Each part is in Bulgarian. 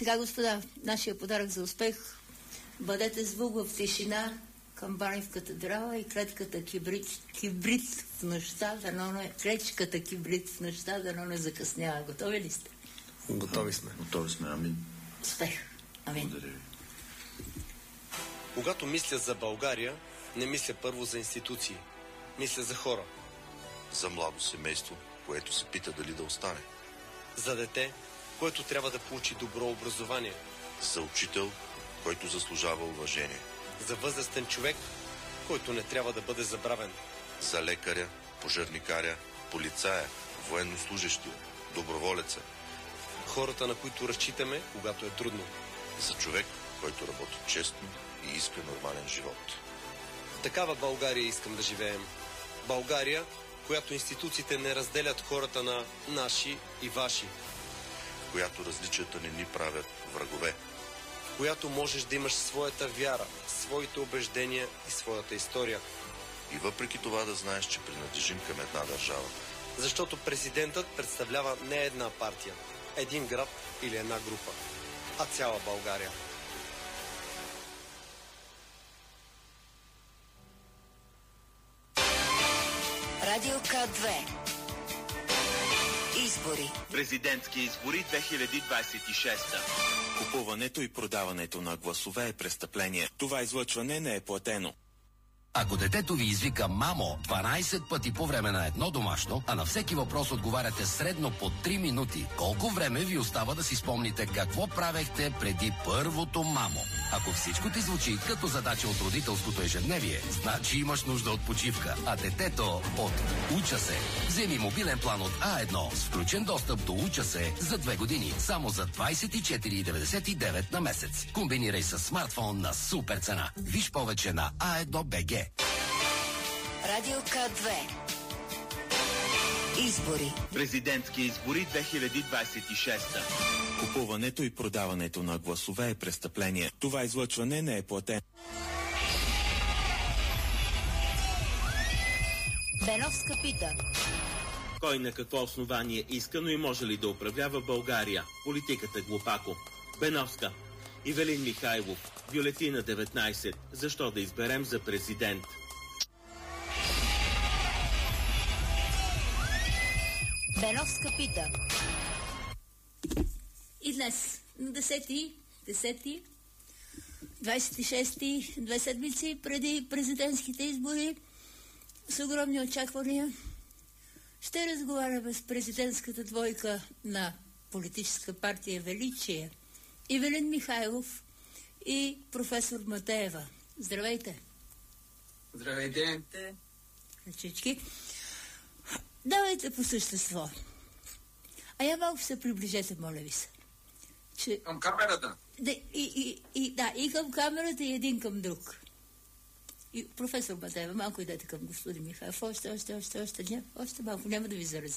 Така, господа, нашия подарък за успех. Бъдете звук в тишина, камбани в катедрала и клечката кибрид в нощта, клечката кибрид в нощта, дано не закъснява. Готови ли сте? Готови сме. Готови сме, амин. Успех. Амин. Благодаря ви. Когато мисля за България, не мисля първо за институции. Мисля за хора. За младо семейство, което се пита дали да остане. За дете, което трябва да получи добро образование. За учител, който заслужава уважение. За възрастен човек, който не трябва да бъде забравен. За лекаря, пожарникаря, полицая, военнослужещия, доброволеца. Хората, на които разчитаме, когато е трудно. За човек, който работи честно и иска нормален живот. В такава България искам да живеем. България, в която институциите не разделят хората на наши и ваши. В която различията не ни правят врагове. В която можеш да имаш своята вяра, своите убеждения и своята история. И въпреки това да знаеш, че принадлежим към една държава. Защото президентът представлява не една партия, един град или една група, а цяла България. Радио К2. Избори. Президентски избори 2026. Купуването и продаването на гласове е престъпление. Това излъчване не е платено. Ако детето ви извика мамо 12 пъти по време на едно домашно, а на всеки въпрос отговаряте средно по 3 минути, колко време ви остава да си спомните какво правехте преди първото мамо? Ако всичко ти звучи като задача от родителското ежедневие, значи имаш нужда от почивка, а детето от Уча се. Вземи мобилен план от А1 с включен достъп до Уча се за 2 години, само за 24,99 на месец. Комбинирай с смартфон на супер цена. Виж повече на A1BG. Радио К2. Избори. Президентски избори 2026. Купуването и продаването на гласове е престъпление. Това излъчване не е платено. Беновска пита. Кой на какво основание иска, но и може ли да управлява България? Политиката глупако. Беновска. Ивелин Михайлов. Бюлетина 19. Защо да изберем за президент? Беновска пита. И днес, на 10-ти, 26-ти, 2 седмици преди президентските избори, с огромни очаквания, ще разговаряме с президентската двойка на политическа партия Величие, Ивелин Михайлов и професор Матеева. Здравейте! Здравейте! Ръчички. Давайте по същество. А я малко се приближете, моля ви се. Към камерата? И към камерата, и един към друг. И професор Матеева, малко идете към господин Михайлов. Още малко, няма да ви зарази.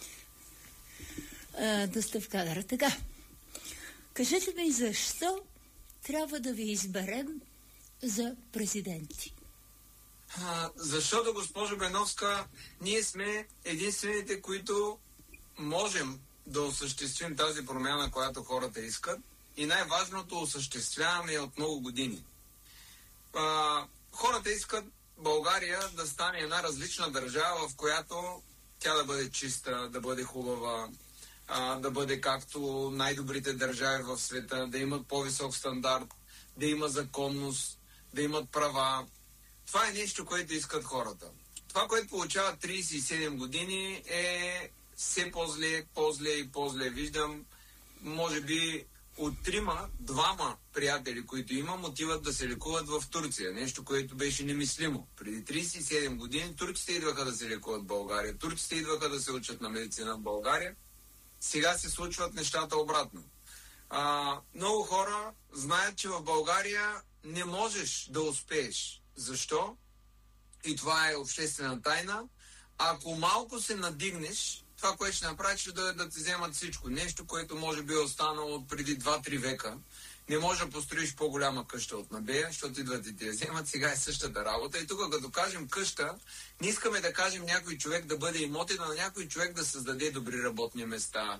Да сте в кадъра. Така. Кажете ми, защо трябва да ви изберем за президенти? Защото, госпожо Беновска, ние сме единствените, които можем да осъществим тази промяна, която хората искат, и най-важното, осъществяваме от много години. Хората искат България да стане една различна държава, в която тя да бъде чиста, да бъде хубава, да бъде както най-добрите държави в света, да имат по-висок стандарт, да има законност, да имат права. Това е нещо, което искат хората. Това, което получават 37 години, е все по-зле. Виждам, може би от 2 приятели, които имам, отиват да се лекуват в Турция. Нещо, което беше немислимо. Преди 37 години турците идваха да се лекуват в България. Турците идваха да се учат на медицина в България. Сега се случват нещата обратно. Много хора знаят, че в България не можеш да успееш. Защо? И това е обществена тайна. Ако малко се надигнеш, това, което ще направиш, ще да ти вземат всичко. Нещо, което може би е останало от преди 2-3 века. Не може да построиш по-голяма къща от Набея, защото идват и те вземат. Сега е същата работа. И тук, като кажем къща, не искаме да кажем някой човек да бъде имот, и на някой човек да създаде добри работни места,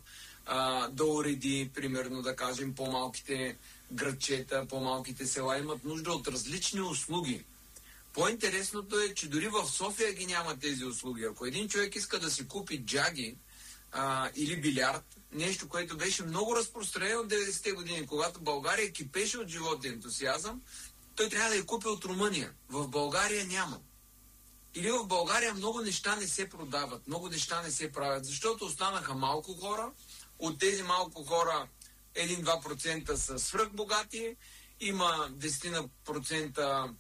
да уреди, примерно да кажем, по-малките градчета, по-малките села имат нужда от различни услуги. По-интересното е, че дори в София ги няма тези услуги. Ако един човек иска да си купи джаги или билярд, нещо, което беше много разпространено от 90-те години, когато България кипеше от живот и ентусиазъм, той трябва да я купи от Румъния. В България няма. Или в България много неща не се продават, много неща не се правят, защото останаха малко хора. От тези малко хора 1-2% са свръхбогати, има 10%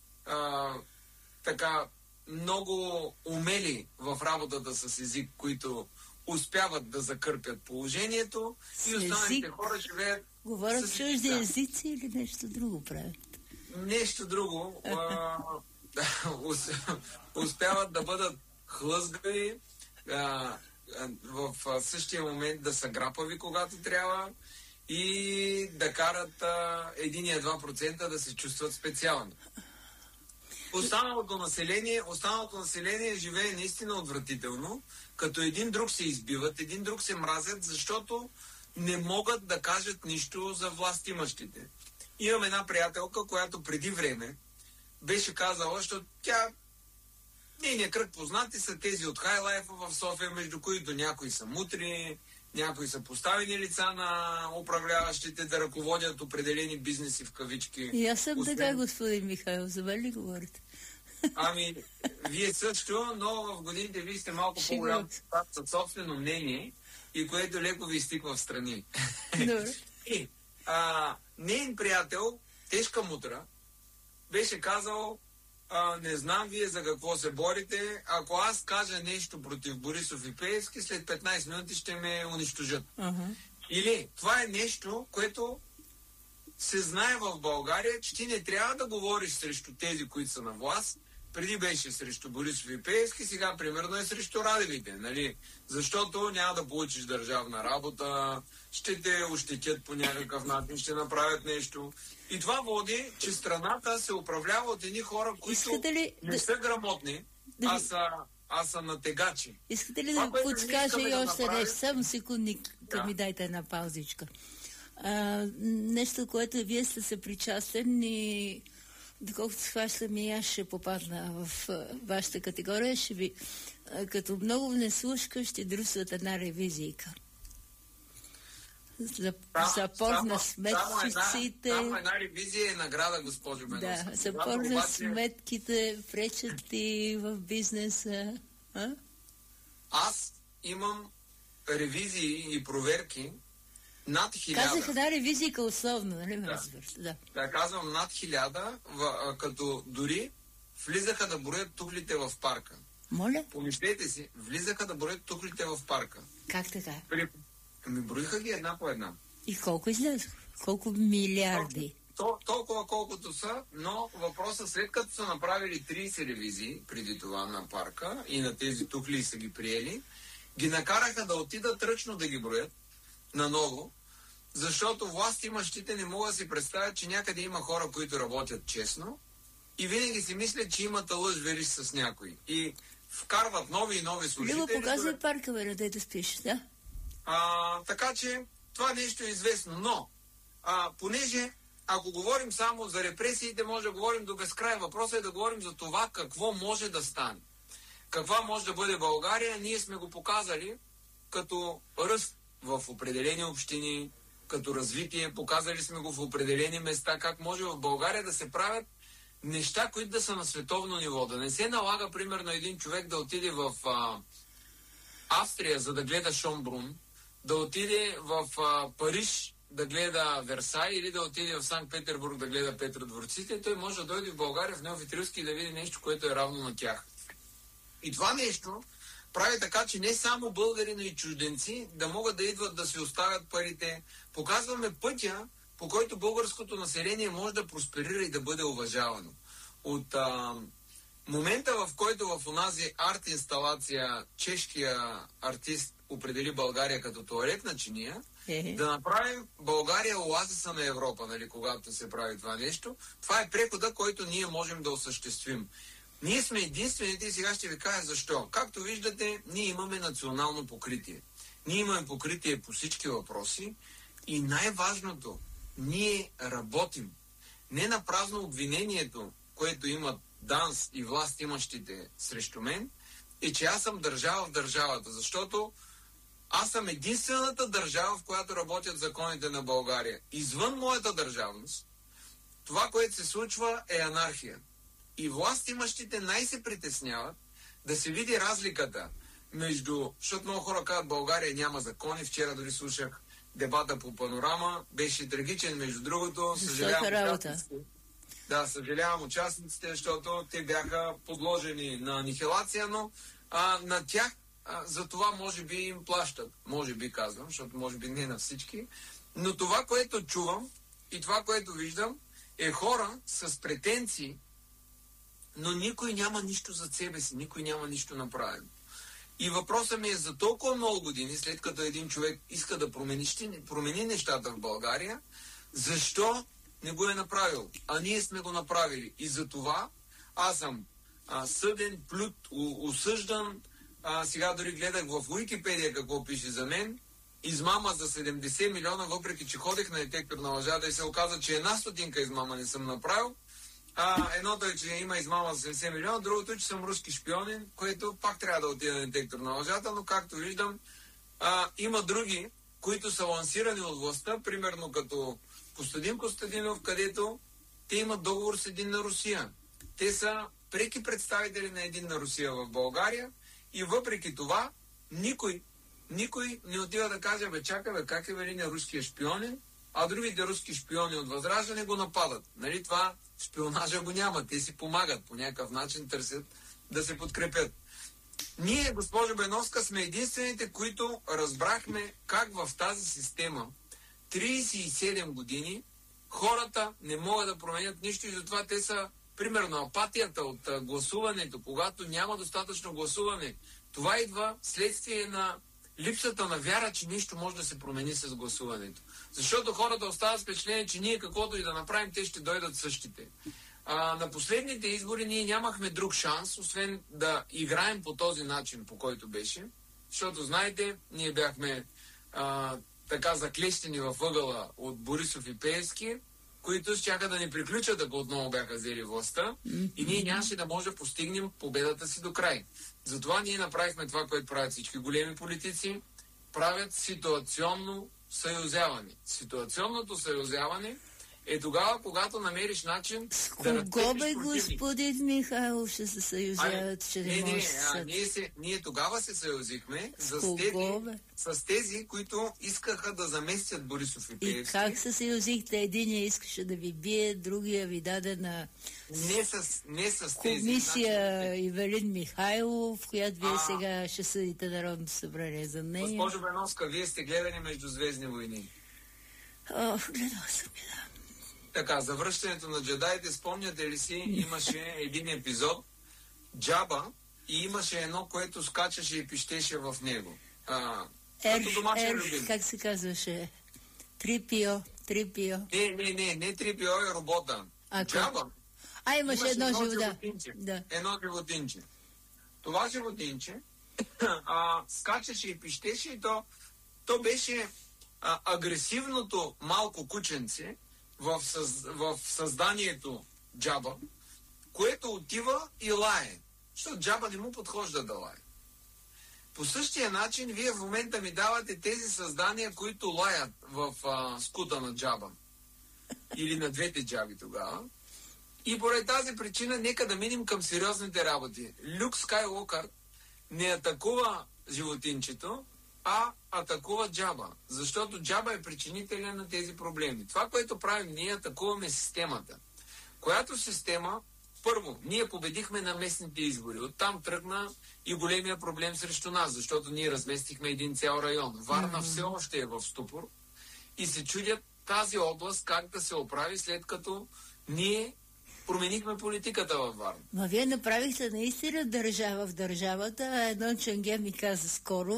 така много умели в работата с език, които успяват да закърпят положението и останалите хора живеят... Говорят чужди езици или нещо друго правят? Нещо друго. Успяват да бъдат хлъзгави, в същия момент да са грапави, когато трябва, и да карат 1-2% да се чувстват специални. Останалото население живее наистина отвратително, като един друг се избиват, един друг се мразят, защото не могат да кажат нищо за властимащите. Имам една приятелка, която преди време беше казала, защото тя... Нейният кръг познати са тези от Хайлайфа в София, между които някои са мутри, някои са поставени лица на управляващите да ръководят определени бизнеси в кавички. И аз съм така, господин Михайлов, за мен ли говорите? Ами, вие също, но в годините вие сте малко по-голям със собствено мнение и което леко ви изтиква в страни. И нейн приятел, тежка мутра, беше казал: не знам вие за какво се борите, ако аз кажа нещо против Борисов и Пеевски, след 15 минути ще ме унищожат. Или това е нещо, което се знае в България, че ти не трябва да говориш срещу тези, които са на власт. Преди беше срещу Борисов и Пеевски, сега примерно е срещу Радевите, нали? Защото няма да получиш държавна работа, ще те ощетят по някакъв начин, ще направят нещо. И това води, че страната се управлява от едни хора, които не са грамотни, а са натегачи. Искате ли да подскажа и още нещо? Само секундника ми дайте една паузичка. Нещо, което вие сте съпричастен и доколкото схващам и аз ще попадна в вашата категория, ще ви, като много внеслушка, ще друсват една ревизийка. Запорна сметчиците. Само една ревизия е награда, госпожо Беновска. Да, запорна сметките, пречат и в бизнеса. Аз имам ревизии и проверки над 1000. Казах една ревизийка условно, нали ме разбираш? Да, казвам над 1000, като дори влизаха да броят тухлите в парка. Моля? Помислете си, влизаха да броят тухлите в парка. Как така? Броиха ги една по една. И колко излязох? Колко милиарди? Толкова колкото са, но въпросът, след като са направили 30 ревизии преди това на парка и на тези тухли са ги приели, ги накараха да отидат ръчно да ги броят наново, защото властимащите не могат да си представят, че някъде има хора, които работят честно и винаги си мислят, че имат лъж вериш с някой. И вкарват нови и нови служители. Люба, показвай парка, бе, да спиш, да? Така че това нещо е известно, но понеже ако говорим само за репресиите, може да говорим до безкрай. Въпросът е да говорим за това какво може да стане. Каква може да бъде България, ние сме го показали като ръст в определени общини, като развитие, показали сме го в определени места, как може в България да се правят неща, които да са на световно ниво. Да не се налага, примерно, един човек да отиде в Австрия, за да гледа Шонбрун, да отиде в Париж да гледа Версай или да отиде в Санкт-Петербург да гледа Петродворците, той може да дойде в България в Неофитрилски и да види нещо, което е равно на тях. И това нещо прави така, че не само българи, но и чужденци да могат да идват да си оставят парите. Показваме пътя, по който българското население може да просперира и да бъде уважавано. От момента, в който в онази арт-инсталация чешкия артист определи България като тоалетна чиния, да направим България оазиса на Европа, нали, когато се прави това нещо. Това е прехода, който ние можем да осъществим. Ние сме единствените и сега ще ви кажа защо. Както виждате, ние имаме национално покритие. Ние имаме покритие по всички въпроси и най-важното, ние работим. Не на празно обвинението, което имат ДАНС и власт имащите срещу мен, е, че аз съм държава в държавата, защото аз съм единствената държава, в която работят законите на България. Извън моята държавност, това, което се случва, е анархия. И власт имащите най-се притесняват да се види разликата между, защото много хора казват, България няма закони, вчера дори слушах дебата по Панорама, беше трагичен, между другото, съжалявам участниците, защото те бяха подложени на анихилация, но на тях за това може би им плащат. Може би казвам, защото може би не на всички. Но това, което чувам и това, което виждам, е хора с претенции, но никой няма нищо за себе си, никой няма нищо направено. И въпросът ми е за толкова много години, след като един човек иска да промени нещата в България, защо не го е направил? А ние сме го направили. И за това аз съм съден, плют, осъждан. Сега дори гледах в Уикипедия какво пише за мен. Измама за 70 милиона, въпреки че ходех на детектор на лъжата и се оказа, че една стотинка измама не съм направил. Едното е, че има измама за 70 милиона, другото е, че съм руски шпионин, което пак трябва да отида на детектор на лъжата, но както виждам, има други, които са лансирани от властта, примерно като Костадин Костадинов, където те имат договор с Единна Русия. Те са преки представители на Единна Русия в България и въпреки това никой не отива да каже, чакай, как е Велиня руския шпионин, а другите руски шпиони от Възраждане го нападат. Нали, това шпионажа го няма. Те си помагат по някакъв начин, търсят да се подкрепят. Ние, госпожо Беновска, сме единствените, които разбрахме как в тази система 37 години хората не могат да променят нищо и затова те са, примерно, апатията от гласуването, когато няма достатъчно гласуване. Това идва следствие на липсата на вяра, че нищо може да се промени с гласуването. Защото хората остават с впечатление, че ние каквото и да направим, те ще дойдат същите. На последните избори ние нямахме друг шанс, освен да играем по този начин, по който беше. Защото, знаете, ние бяхме така заклещени във ъгъла от Борисов и Пеевски, които щяха да ни приключат, ако отново бяха взели властта, и ние нямаше да може да постигнем победата си до край. Затова ние направихме това, което правят всички големи политици, правят ситуационно съюзяване. Ситуационното съюзяване е тогава, когато намериш начин с кого бе господин Михайлов ще се съюзяват, че не може ние тогава се съюзихме с тези, които искаха да заместят Борисов и Пеевски. И как се съюзихте? Единия искаше да ви бие, другия ви даде на не с комисия тези, Ивелин Михайлов, която вие сега ще съдите Народното събрание за нея. Госпожо Беновска, вие сте гледани Междузвездни войни. Гледала съм я, да. Така, за връщането на джедаите, спомняте ли си, имаше един епизод, Джаба, и имаше едно, което скачаше и пищеше в него. Като домашен любим. Как се казваше? Трипио. Не Трипио е робота. Джаба. Имаше едно животинче. Да. Едно животинче. Това животинче скачаше и пищеше и то беше агресивното малко кученце в създанието Джаба, което отива и лае. Защото Джаба не му подхожда да лае. По същия начин, вие в момента ми давате тези създания, които лаят в скута на Джаба. Или на двете джаби тогава. И поради тази причина, нека да минем към сериозните работи. Люк Скайуокър не атакува животинчето, а атакува Джаба. Защото Джаба е причинителя на тези проблеми. Това, което правим, ние атакуваме системата. Която система, първо, ние победихме на местните избори. Оттам тръгна и големия проблем срещу нас, защото ние разместихме един цял район. Варна все още е в ступор и се чудят тази област как да се оправи, след като ние променихме политиката във Варна. Но вие направихте наистина държава в държавата. Едно ченге ми каза скоро,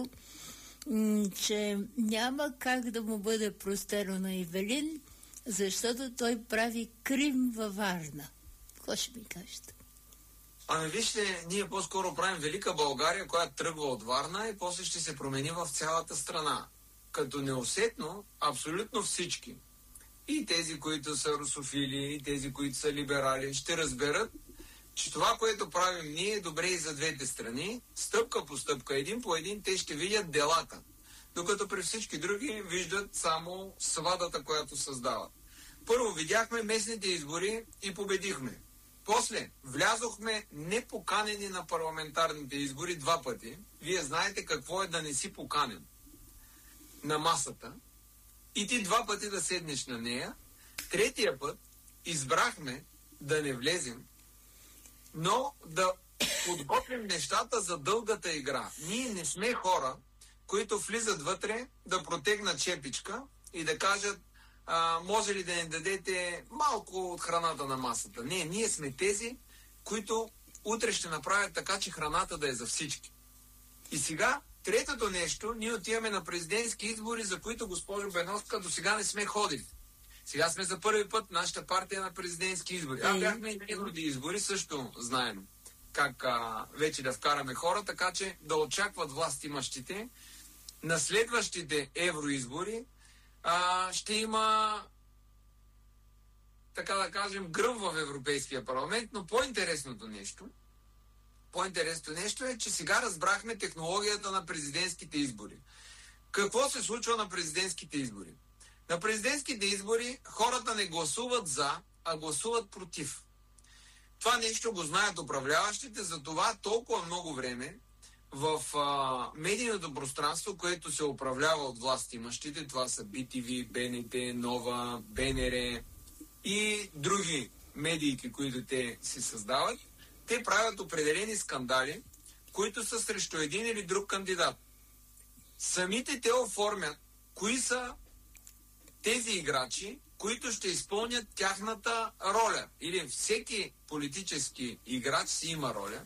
че няма как да му бъде простено на Ивелин, защото той прави Крим във Варна. Какво ще ми кажете? Ами вижте, ние по-скоро правим Велика България, която тръгва от Варна и после ще се промени в цялата страна. Като неусетно, абсолютно всички, и тези, които са русофили, и тези, които са либерали, ще разберат, че това, което правим ние, е добре и за двете страни. Стъпка по стъпка, един по един, те ще видят делата. Докато при всички други виждат само свадата, която създават. Първо видяхме местните избори и победихме. После влязохме непоканени на парламентарните избори 2 пъти. Вие знаете какво е да не си поканен на масата и ти 2 пъти да седнеш на нея. 3-тия път избрахме да не влезем, но да подготвим нещата за дългата игра. Ние не сме хора, които влизат вътре да протегнат чепичка и да кажат: може ли да ни дадете малко от храната на масата? Не, ние сме тези, които утре ще направят така, че храната да е за всички. И сега, третото нещо, ние отиваме на президентски избори, за които, госпожо Беновска, до сега не сме ходили. Сега сме за първи път нашата партия на президентски избори. Бяхме и негови избори, също знаем как вече да вкараме хора, така че да очакват властимащите на следващите евроизбори ще има, така да кажем, гръм в Европейския парламент, но по-интересното нещо е, че сега разбрахме технологията на президентските избори. Какво се случва на президентските избори? На президентските избори хората не гласуват за, а гласуват против. Това нещо го знаят управляващите, затова толкова много време в медийното пространство, което се управлява от властимащите, това са BTV, БНТ, Нова, БНР и други медийки, които те си създават, те правят определени скандали, които са срещу един или друг кандидат. Самите те оформят кои са тези играчи, които ще изпълнят тяхната роля. Или всеки политически играч си има роля.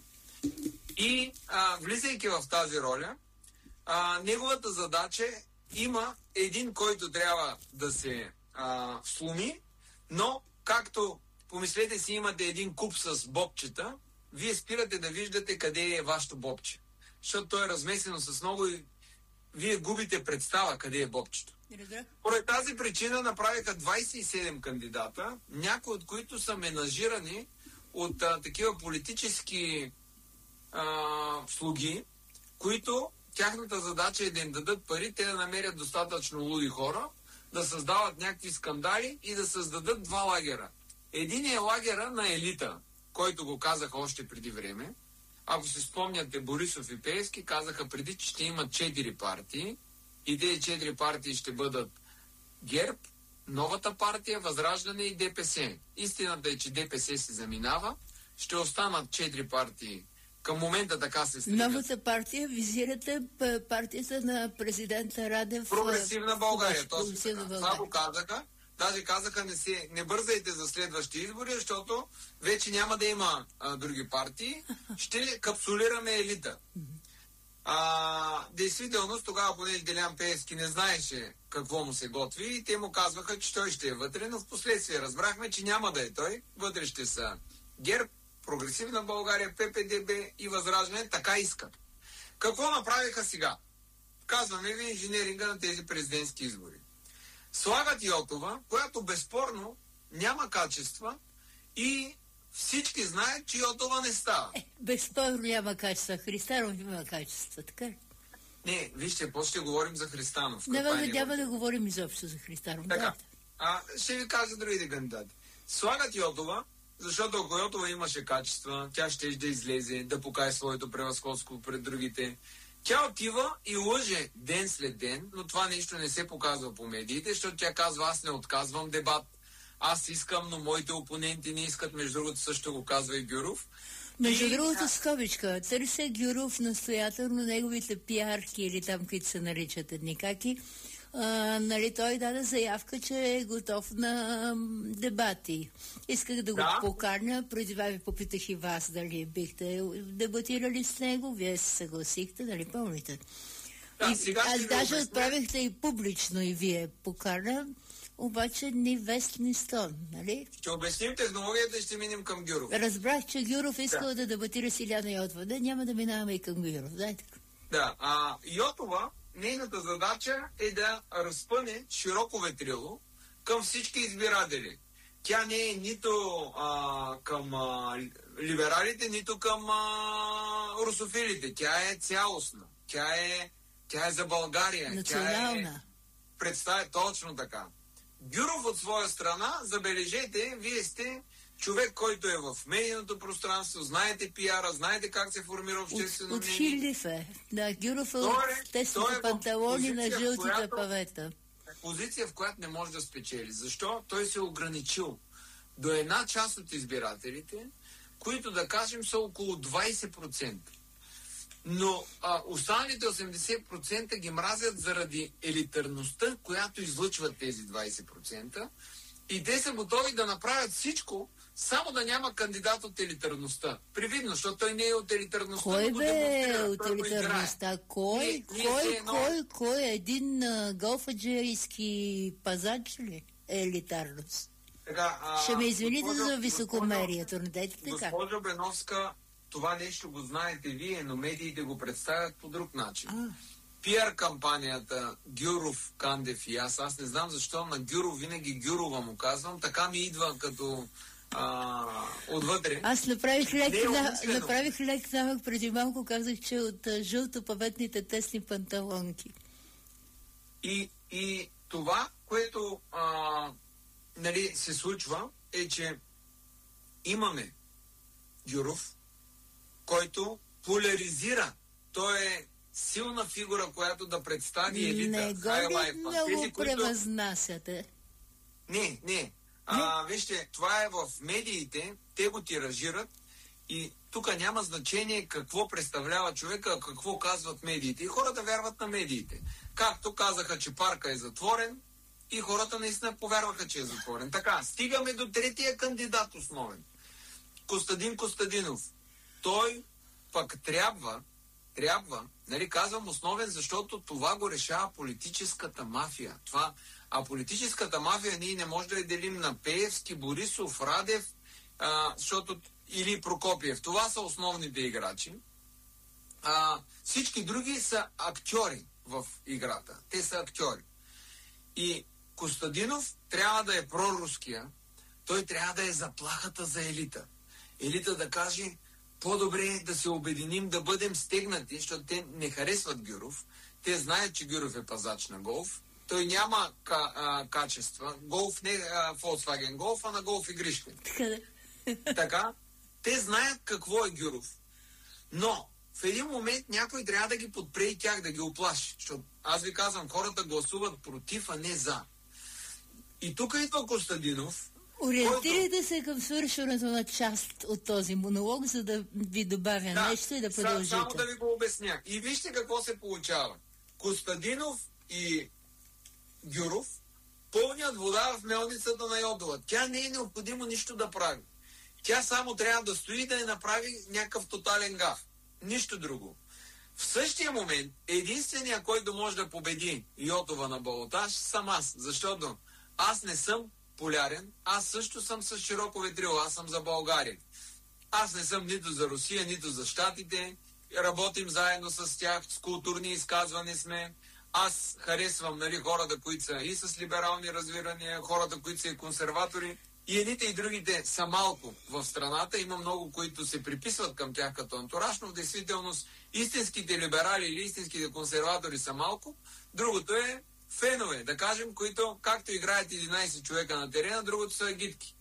И влизайки в тази роля, неговата задача има един, който трябва да се сломи, но както помислете си, имате един куп с бобчета, вие спирате да виждате къде е вашето бобче. Защото то е размесено с много и вие губите представа къде е бобчето. Поради тази причина направиха 27 кандидата, някои от които са менажирани от такива политически слуги, които тяхната задача е да им дадат пари, те да намерят достатъчно луди хора, да създават някакви скандали и да създадат 2 лагера. Един е лагера на елита, който го казаха още преди време. Ако се спомняте, Борисов и Пеевски казаха преди, че ще имат 4 партии и тези 4 партии ще бъдат ГЕРБ, Новата партия, Възраждане и ДПС. Истината е, че ДПС се заминава, ще останат 4 партии. Към момента така се стигна. Новата партия, визирате партията на президента Радев. Прогресивна България, точно така. Това го казаха. Даже казаха, не бързайте за следващи избори, защото вече няма да има други партии. Ще капсулираме елита. Действителност, тогава понеже Делян Пеевски не знаеше какво му се готви и те му казваха, че той ще е вътре, но в последствие разбрахме, че няма да е той. Вътре ще са ГЕРБ, Прогресивна България, ППДБ и Възраждане, така искат. Какво направиха сега? Казваме ви инженеринга на тези президентски избори. Слагат Йотова, която безспорно няма качества и всички знаят, че Йотова не става. Безспорно няма качества. Христанов има качества, така ли? Не, вижте, после ще говорим за Христанов. Няма да говорим изобщо за Христанов. Така, ще ви кажа другите кандидати. Слагат Йотова, защото ако Йотова имаше качества, тя ще да излезе, да покаже своето превъзходство пред другите. Тя отива и лъже ден след ден, но това нещо не се показва по медиите, защото тя казва: аз не отказвам дебат, аз искам, но моите опоненти не искат. Между другото също го казва и Гюров. Между другото, скобичка, търся Гюров настоятелно, неговите пиарки или там, които се наричат едникаки, той даде заявка, че е готов на дебати. Исках да го поканя, преди това ви попитах и вас дали бихте дебатирали с него, вие се съгласихте, дали помните? Аз даже отправихте и публично и вие покана, обаче ни вест, ни стон, нали? Ще обясним технологията и ще минем към Гюров. Разбрах, че Гюров искал да дебатира с Иляна Йотова. Да, няма да минаваме и към Гюров, дайте. Да, Йотова, нейната задача е да разпъне широко ветрило към всички избиратели. Тя не е нито към либералите, нито към русофилите. Тя е цялостна. Тя е за България. Национална. Представя точно така. Гюров от своя страна, забележете, вие сте човек, който е в медийното пространство, знаете пиара, знаете как се формира обществено мнение. Отхилив е. Да, Гюров е от тесните панталони на жълтите павета. Позиция, в която не може да спечели. Защо? Той се е ограничил до една част от избирателите, които, да кажем, са около 20%. Но останалите 80% ги мразят заради елитарността, която излъчват тези 20%. И те са готови да направят всичко, само да няма кандидат от елитарността. Привидно, защото той не е от елитарността. Кой бе от елитарността? Кой? Кой? Един голфаджерийски пазач ли е елитарност? Ще ме извините за високомерието, не дайте така. Госпожо Беновска, това нещо го знаете вие, но медиите го представят по друг начин. Пиар кампанията Гюров, Кандев и аз не знам защо на Гюров винаги Гюрова му казвам, така ми идва като отвътре. Аз направих лек намък преди малко, казах, че от жълтопаветните тесни панталонки. И това, което се случва, е, че имаме Гюров, който поляризира. Той е силна фигура, която да представи елита. Не го превъзнасяте. Не. Вижте, това е в медиите, те го тиражират и тук няма значение какво представлява човека, какво казват медиите. И хората вярват на медиите. Както казаха, че парка е затворен, и хората наистина повярваха, че е затворен. Така, стигаме до третия кандидат основен. Костадин Костадинов. Той пък трябва, казвам основен, защото това го решава политическата мафия. А политическата мафия ние не може да я делим на Пеевски, Борисов, Радев, или Прокопиев. Това са основните играчи. Всички други са актьори в играта. Те са актьори. И Костадинов трябва да е проруския. Той трябва да е заплахата за елита. Елита да каже, по-добре е да се обединим, да бъдем стегнати, защото те не харесват Гюров. Те знаят, че Гюров е пазач на голф. Той няма качества. Голф не Volkswagen Golf, а на голф игрища. Така, те знаят какво е Гюров. Но в един момент някой трябва да ги подпре и тях, да ги оплаши. Защото аз ви казвам, хората гласуват против, а не за. И тук идва Костадинов. Ориентирайте се към свършването на част от този монолог, за да ви добавя нещо и да продължите. Само да ви го обясня. И вижте какво се получава. Костадинов и Гюров пълнят вода в мелницата на Йотова. Тя не е необходимо нищо да прави. Тя само трябва да стои да я направи някакъв тотален гаф. Нищо друго. В същия момент единственият, който може да победи Йотова на балотаж, съм аз. Защото аз не съм полярен, аз също съм с широко ветрило, аз съм за България. Аз не съм нито за Русия, нито за Щатите. Работим заедно с тях, с културни изказвания сме. Аз харесвам хората, които са и с либерални разбирания, хората, които са и консерватори. И едните и другите са малко в страната. Има много, които се приписват към тях като антураж, но в действителност истинските либерали или истинските консерватори са малко. Другото е фенове, да кажем, които както играят 11 човека на терена, другото са агитки.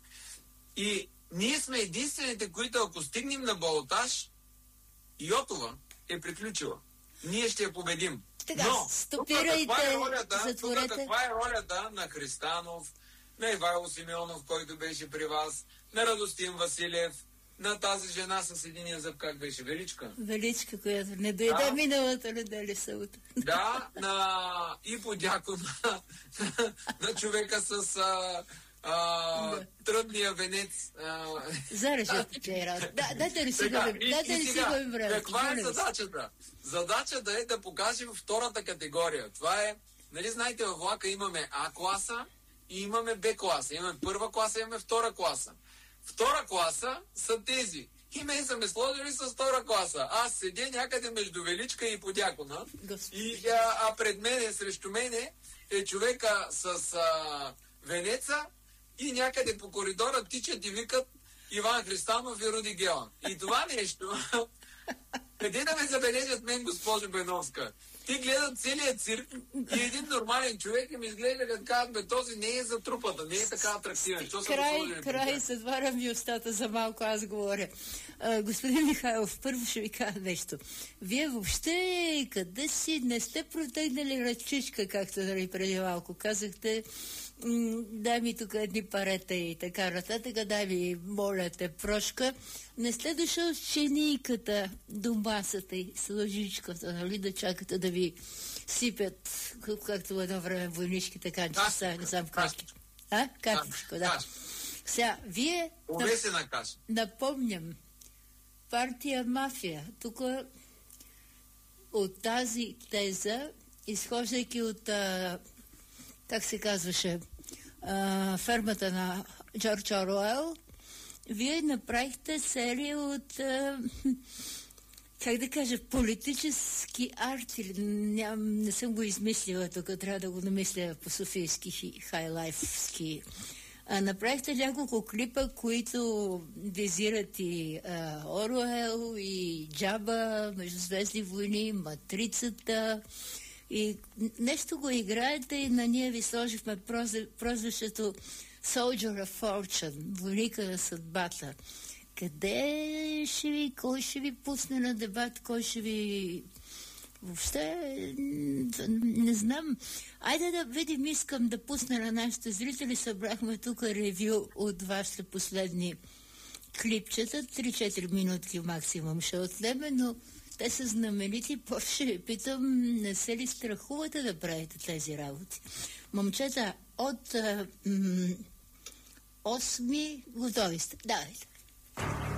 И ние сме единствените, които ако стигнем на балотаж, Йотова е приключила. Ние ще я победим. Така, но стопирайте, затворете. Каква е ролята на Христанов, на Ивайло Симеонов, който беше при вас, на Радостин Василев, на тази жена с единия зъб, как беше? Величка, която не дойде миналата неделя събота. Да, и подякон на човека с тръбния венец. Зарежете вчера. Дайте ли си губим време? Каква е задачата? Задачата е да покажем втората категория. Това е, нали знаете, във влака имаме А класа и имаме Б класа. Имаме първа класа, имаме втора класа. Втора класа са тези. И мен са ме сложили с втора класа. Аз седя някъде между Величка и Подякона. А пред мене, срещу мене е човека с венеца и някъде по коридора тичат и викат Иван Христанов и Руди Гела. И това нещо, къде да ме забележат мен, госпожо Беновска? Ти гледат целият цирк и един нормален човек и ми изглежда като казват, бе, този не е за трупата, не е така атрактивен. Край, затварям ви устата за малко, аз говоря. Господин Михайлов, първо ще ви кажа нещо. Вие въобще къде си не сте протегнали ръчичка, както дали преди малко казахте, дай ми тук едни парета и така нататък, дай ми, моля те, прошка. Не сте дошъл с чинийката до масата и с лъжичката, нали, да чакате да ви сипят, както едно време войнишките канчета, не знам как. Картичко, да. Сега, вие... Напомням, партия Мафия, тук от тази теза, изхождайки от... как се казваше, фермата на Джордж Оруел, вие направихте серия от, как да кажа, политически арти. Не съм го измислила, тук трябва да го намисля по софийски, хайлайфски. Направихте няколко клипа, които визират и Оруел, и Джаба, Междузвездни войни, Матрицата. И нещо го играете и на ние ви сложихме прозвището Soldier of Fortune, войника на съдбата. Къде ще ви, кой ще ви пусне на дебат, кой ще ви... Въобще, не знам. Айде да видим, искам да пусна на нашите зрители. Събрахме тук ревю от вашите последни клипчета. 3-4 минутки максимум ще отнеме, но те са знаменити. После ви питам, не се ли страхувате да правите тези работи? Момчета, от 8 готови сте. Давайте.